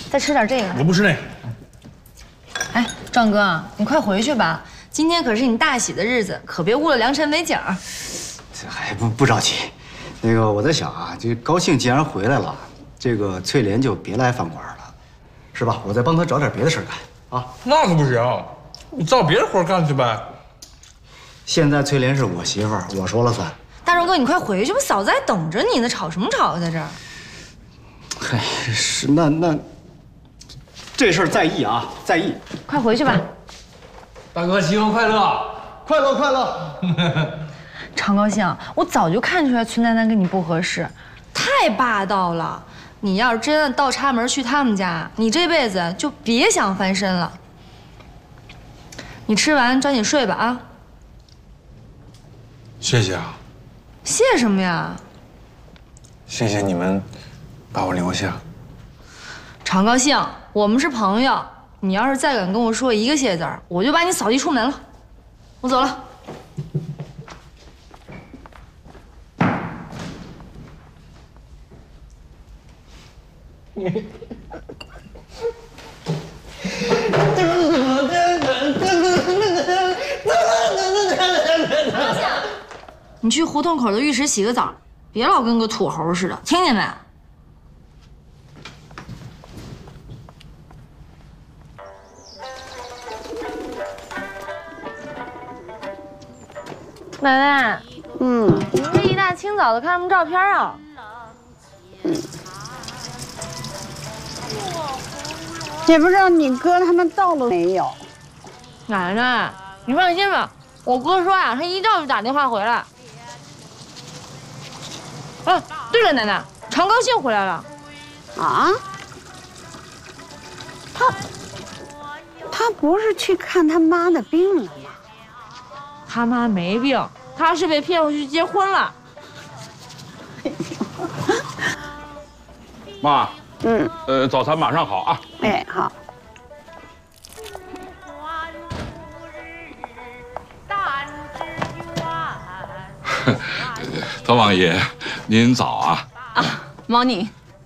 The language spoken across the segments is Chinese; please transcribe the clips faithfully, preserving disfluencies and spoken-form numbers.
再吃点这个。 我不吃那个。 哎，壮哥，你快回去吧，今天可是你大喜的日子，可别误了良辰美景。 这还不不着急，那个我在想啊，这高兴既然回来了，这个翠莲就别来饭馆了，是吧？我再帮她找点别的事干啊。 那可不行，你找别的活干去呗。 现在翠莲是我媳妇儿，我说了算。 大壮哥，你快回去吧，嫂子还等着你呢，吵什么吵啊，在这儿。 嗨，是那那，这事儿在意啊，在意。 快回去吧。 大哥，新婚快乐！ 快乐快乐。 常高兴，我早就看出来崔丹丹跟你不合适，太霸道了。你要是真的倒插门去他们家，你这辈子就别想翻身了。你吃完抓紧睡吧啊！ 谢谢啊。 谢什么呀？ 谢谢你们把我留下。 常高兴，我们是朋友，你要是再敢跟我说一个谢字儿，我就把你扫地出门了。我走了。你去胡同口的浴池洗个澡，别老跟个土猴似的，听见没？奶奶， 嗯， 您这一大清早的看什么照片啊？ 嗯，也不知道你哥他们到了没有。 奶奶，你放心吧，我哥说呀，他一到就打电话回来。啊，对了，奶奶，常高兴回来了。 啊？他他不是去看他妈的病了吗？ 他妈没病，他是被骗回去结婚了。 妈， 嗯， 呃，早餐马上好啊。 哎，好。 唐王爷，您早啊！ 啊，毛宁。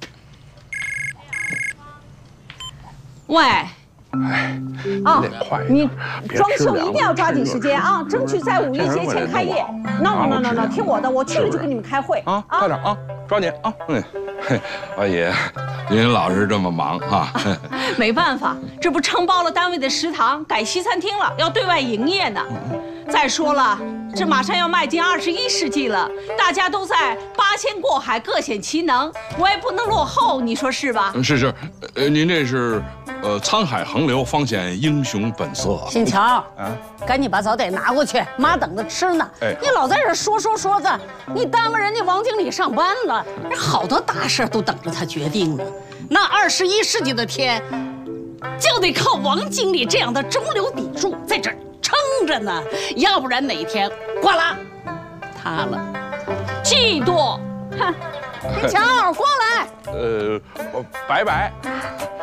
喂。 哎， 啊， 你得快你别装修吃凉一定要抓紧时间啊，争取在五一节前开业。no no no no， 听我的，我去了就跟你们开会啊！快点啊，抓紧啊！嗯，嘿，王爷，您老是这么忙啊？ 没办法，这不承包了单位的食堂，改西餐厅了，要对外营业呢。再说了，这马上要迈进二十一世纪了，大家都在八千过海，各显其能，我也不能落后，你说是吧？ 是是，呃，您这是，呃，沧海横流，方显英雄本色。 新桥，啊，赶紧把早点拿过去，妈等着吃呢。哎，你老在这说说说的，你耽误人家王经理上班了，人好多大事都等着他决定呢。那二十一世纪的天，就得靠王经理这样的中流砥柱在这儿撑着呢，要不然哪天呱啦塌了。 嫉妒， 哼！新桥，过来。 呃，拜拜。